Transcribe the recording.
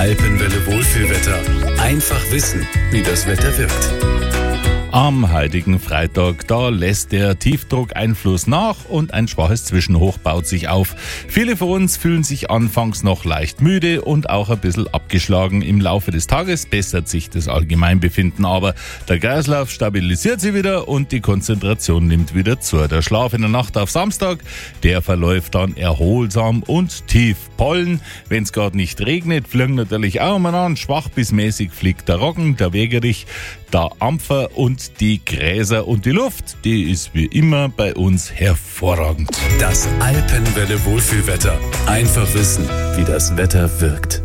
Alpenwelle Wohlfühlwetter. Einfach wissen, wie das Wetter wirkt. Am heutigen Freitag, da lässt der Tiefdruckeinfluss nach und ein schwaches Zwischenhoch baut sich auf. Viele von uns fühlen sich anfangs noch leicht müde und auch ein bisschen abgeschlagen. Im Laufe des Tages bessert sich das Allgemeinbefinden, aber der Kreislauf stabilisiert sich wieder und die Konzentration nimmt wieder zu. Der Schlaf in der Nacht auf Samstag, der verläuft dann erholsam und tief. Pollen, wenn es gerade nicht regnet, fliegen natürlich auch umeinander. Schwach bis mäßig fliegt der Roggen, der Wegerich, der Ampfer und die Gräser und die Luft, die ist wie immer bei uns hervorragend. Das Alpenwelle Wohlfühlwetter. Einfach wissen, wie das Wetter wirkt.